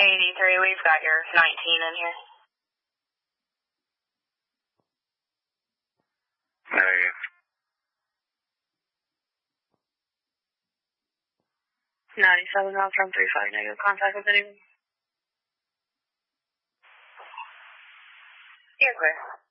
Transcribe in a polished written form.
83, we've got your 19 in here. Negative. 97 miles from 35, negative contact with anyone. You're clear.